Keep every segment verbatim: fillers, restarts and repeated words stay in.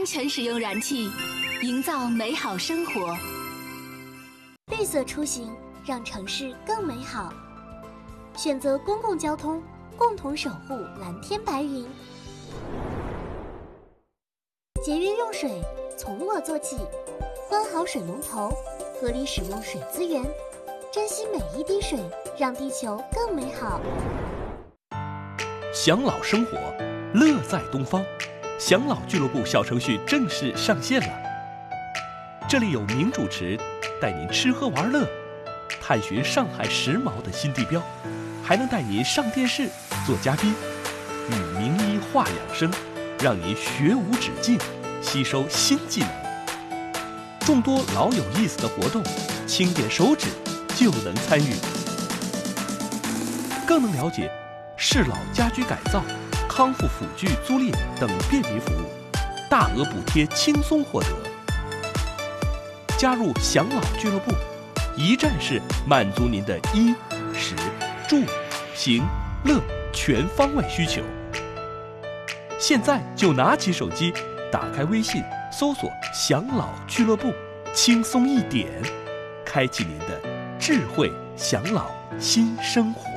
安全使用燃气，营造美好生活。 绿色出行，让城市更美好。选择公共交通，共同守护蓝天白云。节约用水，从我做起。关好水龙头，合理使用水资源，珍惜每一滴水，让地球更美好。 享老生活，乐在东方。享老俱乐部小程序正式上线了。这里有名主持带您吃喝玩乐，探寻上海时髦的新地标，还能带您上电视做嘉宾，与名医话养生，让您学无止境，吸收新技能。众多老有意思的活动，轻点手指就能参与，更能了解适老家居改造、康复辅具租赁等便民服务，大额补贴轻松获得。加入享老俱乐部，一站式满足您的衣、食、住、行、乐全方位需求。现在就拿起手机，打开微信，搜索享老俱乐部，轻松一点，开启您的智慧享老新生活。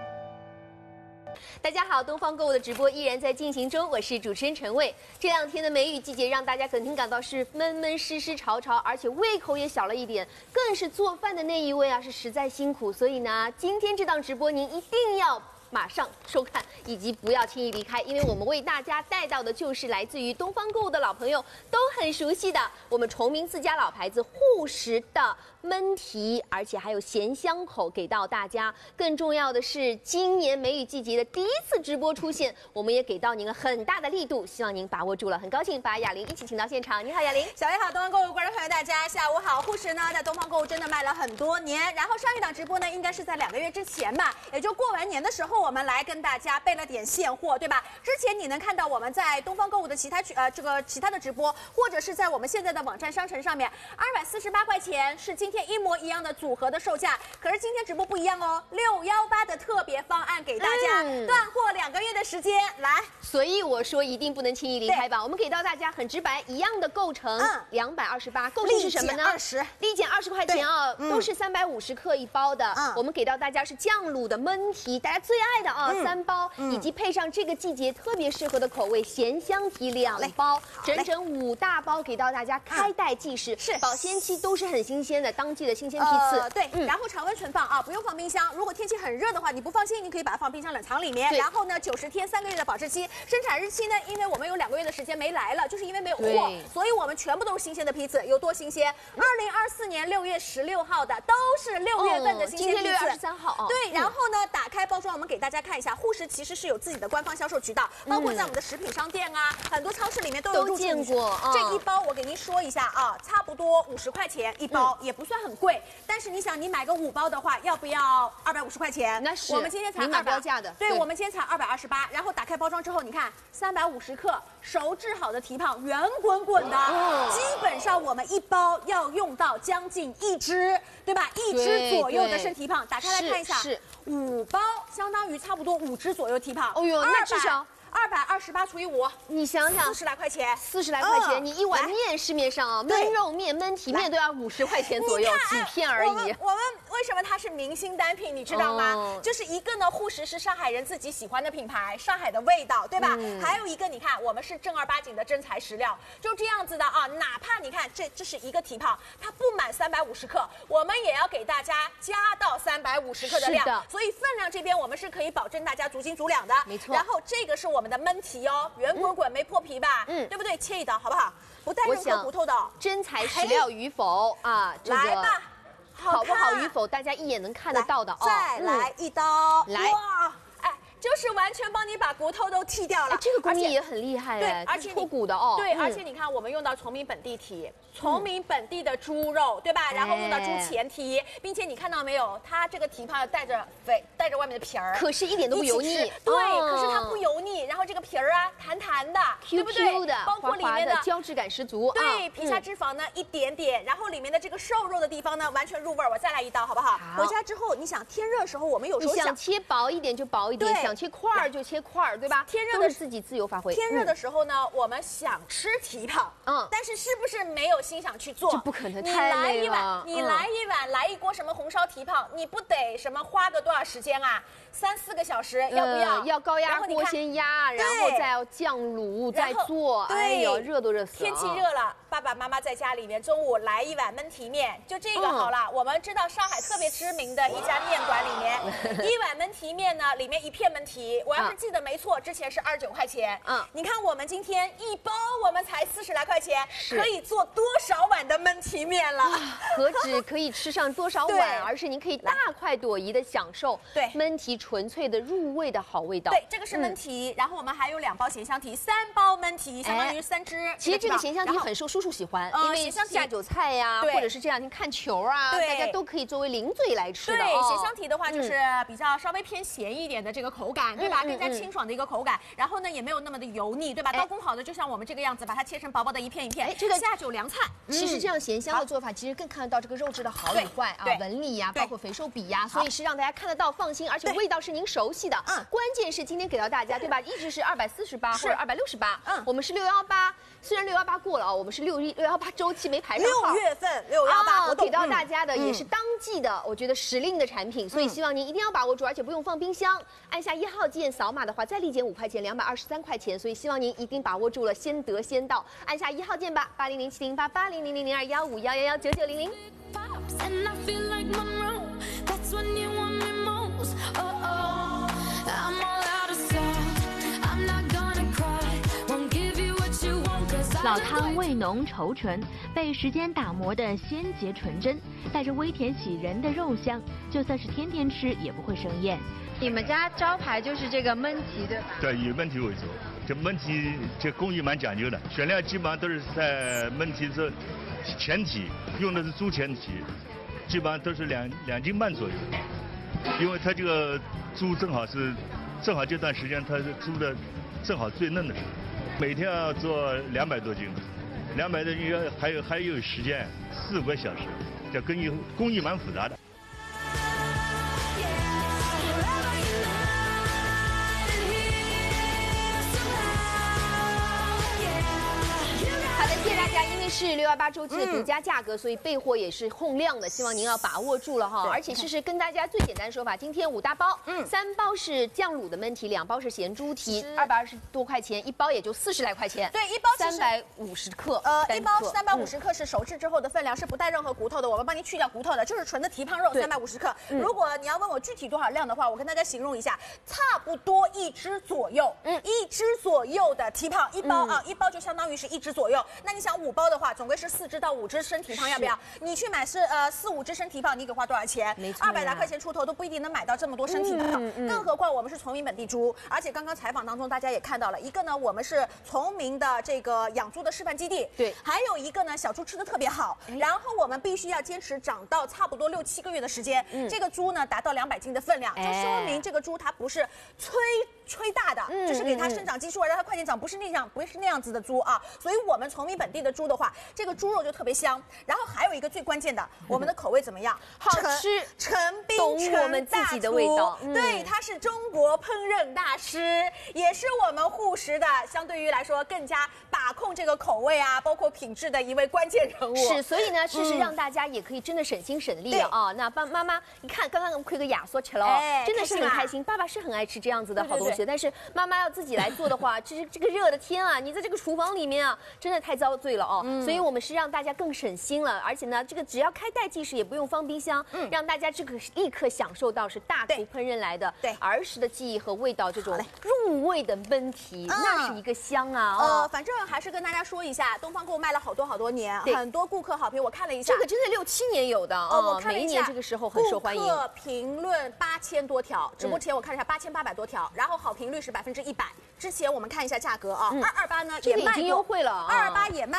大家好，东方购物的直播依然在进行中，我是主持人陈蔚。这两天的梅雨季节让大家肯定感到是闷闷湿湿潮潮，而且胃口也小了一点，更是做饭的那一位啊是实在辛苦。所以呢，今天这档直播您一定要马上收看，以及不要轻易离开，因为我们为大家带到的就是来自于东方购物的老朋友都很熟悉的我们崇明自家老牌子护食的焖蹄，而且还有咸香口给到大家。更重要的是，今年梅雨季节的第一次直播出现，我们也给到您了很大的力度，希望您把握住了。很高兴把雅玲一起请到现场。你好，雅玲。 小薇好，东方购物观众朋友大家下午好。护食呢，在东方购物真的卖了很多年，然后上一档直播呢，应该是在两个月之前吧，也就过完年的时候，我们来跟大家备了点现货，对吧？之前你能看到我们在东方购物的其他呃这个其他的直播，或者是在我们现在的网站商城上面，二百四十八块钱是今天一模一样的组合的售价。可是今天直播不一样哦，六一八的特别方案给大家，嗯、断货两个月的时间来。 所以我说一定不能轻易离开吧。我们给到大家很直白，一样的构成，两百二十八，构成是什么呢？ 二十， 立减二十块钱啊、哦，嗯、都是三百五十克一包的。嗯、我们给到大家是酱卤的焖蹄，大家最爱的啊、哦，嗯、三包，嗯、以及配上这个季节特别适合的口味咸香蹄两包，整整五大包给到大家，开袋即食，是保鲜期都是很新鲜的，当季的新鲜批次。 呃、对，嗯、然后常温存放啊，不用放冰箱。如果天气很热的话，你不放心，你可以把它放冰箱冷藏里面。然后呢，九十天三个月的保质期，生产日期呢，因为我们有两个月的时间没来了，就是因为没有货，所以我们全部都是新鲜的批次，有多新鲜？二零二四年六月十六号的都是六月份的新鲜批次。 今天六月二十三号啊。 对，然后呢，打开包装，我们给大家看一下，护食其实是有自己的官方销售渠道，包括在我们的食品商店啊，很多超市里面都有入见过。 这一包我给您说一下啊，差不多五十块钱一包，也不算很贵。但是你想，你买个五包的话，要不要二百五十块钱？ 那是。 我们今天才二百标价的。 对，我们今天才二百二十八。然后打开包装之后，你看三百五十克熟制好的蹄膀，圆滚滚的，哦、基本上我们一包要用到将近一只，对吧？一只左右的生蹄膀，打开来看一下， 是五包相当于差不多五只左右蹄膀。 哦呦，那至少。 二百二十八除以五， 你想想， 四十来块钱， 四十来块钱，嗯、你一碗面，市面上啊，焖肉面、焖蹄面都要五十块钱左右，几片而已。 我们我们为什么它是明星单品，你知道吗？哦、就是一个呢，护食是上海人自己喜欢的品牌，上海的味道，对吧？嗯、还有一个，你看，我们是正儿八经的真材实料，就这样子的啊。哪怕你看这这是一个蹄膀，它不满三百五十克，我们也要给大家加到三百五十克的量。 的所以分量这边我们是可以保证大家足斤足两的。 没错。 然后这个是我们的焖蹄哦。圆滚滚没破皮吧？嗯，对不对？切一刀好不好？不带任何骨头的， 真材实料与否啊？这个、 来吧， 好不好与否，大家一眼能看得到的哦。 再来一刀， 嗯、来哇！哎，就是完全帮你把骨头都剔掉了。 这个工艺也很厉害， 对，而且脱骨的哦。 对，而且你看，我们用到崇明本地蹄。崇明本地的猪肉，对吧？然后用到猪前蹄，并且你看到没有，它这个蹄膀带着肥，带着外面的皮儿， 可是一点都不油腻。 对，可是它不油腻，然后这个皮儿啊，弹弹的，对不对？包括里面的胶质感十足。 对，皮下脂肪呢一点点，然后里面的这个瘦肉的地方呢完全入味儿。我再来一刀，好不好？回家之后，你想天热的时候，我们有时候想切薄一点就薄一点，想想切块儿就切块儿，对吧？ 天热的都是自己自由发挥。 天热的时候呢，我们想吃蹄膀，嗯，但是是不是没有心想去做？ 这不可能， 你太来一碗， 累了。 你来一碗，来一锅什么红烧蹄膀，你不得什么花个多少时间啊？三四个小时，要不要？ 要高压锅先压，然后再要酱卤，再做。哎呦，热都热死了。 天气热了，爸爸妈妈在家里面中午来一碗焖蹄面，就这个好了。我们知道上海特别知名的一家面馆里面，一碗焖蹄面呢，里面一片焖蹄，我要是记得没错，之前是二十九块钱。嗯，你看我们今天一包我们才四十来块钱，可以做多少碗的焖蹄面了？ 何止可以吃上多少碗，而是您可以大快朵颐的享受对焖蹄纯粹的入味的好味道。 对，这个是焖蹄，然后我们还有两包咸香蹄，三包焖蹄，相当于三只。 其实这个咸香蹄很受叔叔喜欢，因为下酒菜呀，或者是这两天看球啊，大家都可以作为零嘴来吃的。 对，咸香蹄的话就是比较稍微偏咸一点的这个口感，对吧？更加清爽的一个口感，然后呢也没有那么的油腻，对吧？刀工好的就像我们这个样子，把它切成薄薄的一片一片。哎，这个下酒凉菜， 其实这样咸香的做法，其实更看得到这个肉质的好与坏啊，纹理呀，包括肥瘦比呀，所以是让大家看得到放心，而且味道是您熟悉的。嗯，关键是今天给到大家，对吧？一直是二百四十八或者二百六十八，嗯，我们是六幺八，虽然六幺八过了啊，我们是六一六幺八周期没排上号。 六月份六幺八活动给到大家的也是当季的，我觉得时令的产品，所以希望您一定要把握住，而且不用放冰箱，按下一号键扫码的话，再立减五块钱，两百二十三块钱，所以希望您一定把握住了，先得先到，按下一号键吧，八零零七零八八零零零零二幺五幺幺幺九九零零。 老汤味浓稠醇，被时间打磨的鲜洁纯真，带着微甜喜人的肉香，就算是天天吃也不会生厌。 你们家招牌就是这个焖蹄，对吧？ 对，以焖蹄为主。这焖蹄这工艺蛮讲究的，选料基本上都是在焖蹄这前蹄，用的是猪前蹄，基本上都是两两斤半左右，因为它这个猪正好是正好这段时间它是猪的正好最嫩的时候。每天要做两百多斤，两百多斤还有还有时间四五个小时，这工艺工艺蛮复杂的。 好的，谢谢大家。因为是六幺八周期的独家价格，所以备货也是洪量的，希望您要把握住了哈。而且是是跟大家最简单的说法，今天五大包，嗯，三包是酱卤的焖蹄，两包是咸猪蹄，二百二十多块钱，一包也就四十来块钱。 对，一包三百五十克， 呃，一包三百五十克是熟制之后的分量，是不带任何骨头的，我们帮您去掉骨头的，就是纯的蹄膀肉，三百五十克。如果你要问我具体多少量的话，我跟大家形容一下，差不多一只左右，嗯，一只左右的蹄膀，一包啊，一包就相当于是一只左右。那你想五包的话，总归是四只到五只生蹄膀，要不要？你去买是呃四五只生蹄膀，你给花多少钱？没错，二百来块钱出头都不一定能买到这么多生蹄膀，嗯嗯、更何况我们是崇明本地猪，而且刚刚采访当中大家也看到了，一个呢我们是崇明的这个养猪的示范基地，对，还有一个呢小猪吃的特别好，然后我们必须要坚持长到差不多六七个月的时间，嗯、这个猪呢达到两百斤的分量，就说明这个猪它不是催。吹大的，嗯、就是给它生长激素，让它快点长，不是那样，不是那样子的猪啊。所以我们崇明本地的猪的话，这个猪肉就特别香。然后还有一个最关键的，嗯、我们的口味怎么样？ 好吃， 陈冰陈我们自己的味道。 嗯、对，他是中国烹饪大师，也是我们护食的，相对于来说更加把控这个口味啊，包括品质的一位关键人物。 是，所以呢，事实让大家也可以真的省心省力了啊。那爸妈妈，你看刚刚亏个亚索吃了，哎、真的是很开心。爸爸是很爱吃这样子的好东西。但是妈妈要自己来做的话，这是这个热的天啊，你在这个厨房里面啊，真的太遭罪了哦。嗯、所以我们是让大家更省心了，而且呢，这个只要开袋即食，也不用放冰箱，嗯、让大家这个立刻享受到是大厨烹饪来的对儿时的记忆和味道，这种入味的焖蹄，嗯、那是一个香啊。哦、 呃，反正还是跟大家说一下，东方购卖了好多好多年，很多顾客好评，我看了一下， 这个真的六七年有的啊、呃，我看了一下，每一年这个时候很受欢迎。 顾客评论八千多条，直播前我看了一下八千八百多条，然后好评率是百分之一百。之前我们看一下价格啊，二二八呢也卖过， 已经优惠了， 二二八也卖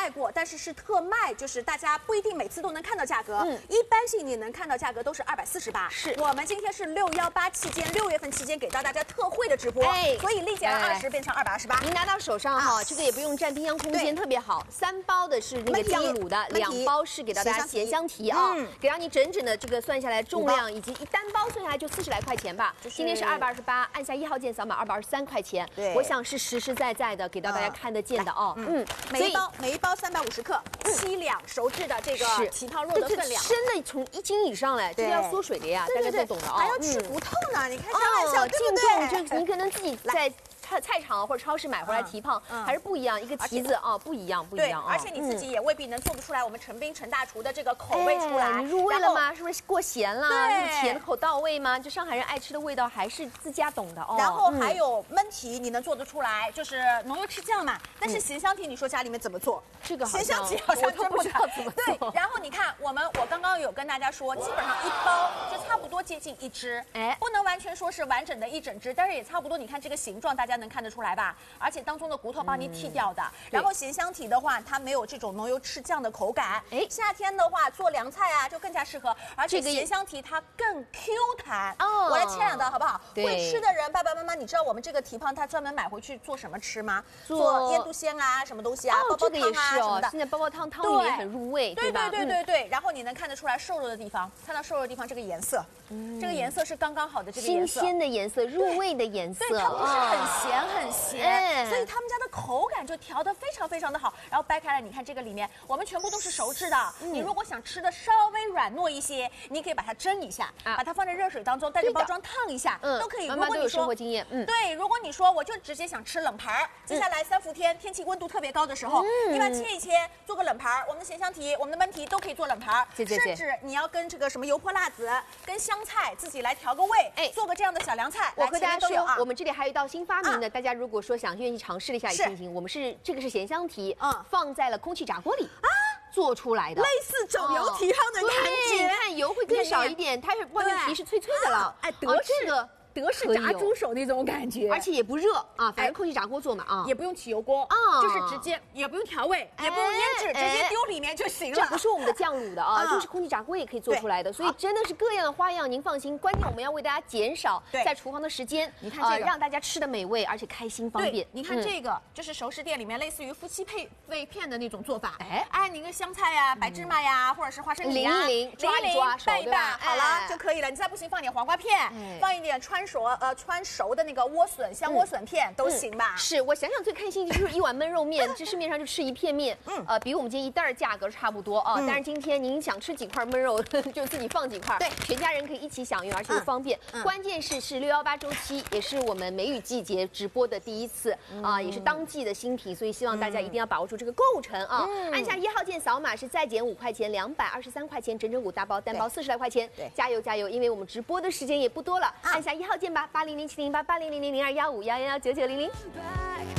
卖过，但是是特卖，就是大家不一定每次都能看到价格。 嗯， 一般性你能看到价格都是二百四十八。 是我们今天是六幺八期间，六月份期间给到大家特惠的直播， 哎所以立减了二十变成二百二十八。 您拿到手上哈， 啊这个也不用占冰箱空间，特别好。三包的是那个酱卤的，两包是给到大家咸香提啊，给到你整整的这个算下来重量以及一单包算下来就四十来块钱吧。今天是二百二十八，按下一号键扫码二百二十三块钱。 对， 我想是实实在在的给到大家看得见的哦。嗯， 每一包每一包三百五十克，七两熟制的这个蹄膀肉的分量， 真的从一斤以上嘞，这个要缩水的呀，大家都懂的啊。 还要吃骨头呢，你看开玩笑，对不对？这你可能自己在。菜菜场或者超市买回来蹄膀还是不一样，一个蹄子啊不一样不一样啊。 而且你自己也未必能做得出来我们陈冰陈大厨的这个口味出来。 你入味了吗？是不是过咸了？是甜口到位吗？就上海人爱吃的味道还是自家懂的哦。 然后还有焖蹄，你能做得出来，就是浓油赤酱嘛。但是咸香蹄，你说家里面怎么做？ 这个咸香蹄好像真不知道怎么做。 对，然后你看我们我刚刚有跟大家说，基本上一包就差不多接近一只，哎，不能完全说是完整的一整只，但是也差不多。你看这个形状，大家能看得出来吧？而且当中的骨头帮你剔掉的，然后咸香蹄的话，它没有这种浓油赤酱的口感。哎，夏天的话做凉菜啊就更加适合，而且咸香蹄它更 Q 弹。哦，我来切两刀好不好？会吃的人，爸爸妈妈，你知道我们这个蹄膀它专门买回去做什么吃吗？做腌笃鲜啊，什么东西啊，煲煲汤啊什么的。 现在煲煲汤汤里面很入味， 对对对对对。然后你能看得出来瘦肉的地方，看到瘦肉的地方这个颜色，这个颜色是刚刚好的这个颜色， 新鲜的颜色，入味的颜色。 对，它不是很咸很咸。所以他们家的口感就调得非常非常的好，然后掰开来，你看这个里面我们全部都是熟制的。嗯、你如果想吃的稍微软糯一些，你可以把它蒸一下，啊、把它放在热水当中，带着包装烫一下，嗯、都可以。 妈妈都有生活经验， 嗯，对，如果你说我就直接想吃冷盘儿，接下来三伏天天气温度特别高的时候，嗯、你把它切一切，做个冷盘儿，我们的咸香蹄、我们的焖蹄都可以做冷盘儿，甚至你要跟这个什么油泼辣子、跟香菜自己来调个味，哎，做个这样的小凉菜。 我和大家说，啊、我们这里还有一道新发明的，大家如果说想愿意尝试一下。行行，我们是这个是咸香蹄，嗯，放在了空气炸锅里啊做出来的， 类似整油蹄膀的感觉， 你看油会更少一点，它是外面皮是脆脆的了， 哎，德式的。德式炸猪手那种感觉， 而且也不热啊，反正空气炸锅做嘛啊， 也不用起油锅啊，就是直接也不用调味，也不用腌制，直接丢里面就行了。 这不是我们的酱卤的啊，就是空气炸锅也可以做出来的，所以真的是各样的花样，您放心。关键我们要为大家减少在厨房的时间，你看这个让大家吃的美味，而且开心方便。 你看这个就是熟食店里面类似于夫妻配味片的那种做法，哎哎，你个香菜呀、白芝麻呀，或者是花生米呀， 淋一淋，抓一抓， 拌一拌，好了就可以了。你再不行放点黄瓜片，放一点川熟呃川。熟的那个莴笋、香莴笋片、嗯、都行吧？ 是我想想最开心的就是一碗焖肉面，这市面上就吃一片面，嗯，呃，比我们今天一袋价格差不多啊。嗯、但是今天您想吃几块焖肉，就自己放几块，对，全家人可以一起享用，而且又方便。嗯、关键是是六幺八周期，也是我们梅雨季节直播的第一次啊、呃，也是当季的新品，所以希望大家一定要把握住这个购程啊！嗯、按下一号键扫码是再减五块钱，两百二十三块钱，整整五大包，单包四十来块钱。对，加油加油！因为我们直播的时间也不多了，啊、按下一号键吧，八零零七零八八零零零零二幺五幺幺幺九九零零。